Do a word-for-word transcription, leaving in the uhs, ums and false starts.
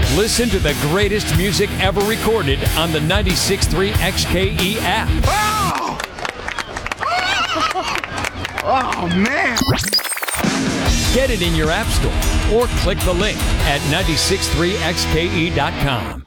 Listen to the greatest music ever recorded on the ninety-six point three X K E app. Oh! Oh, man. Get it in your app store or click the link at nine six three X K E dot com.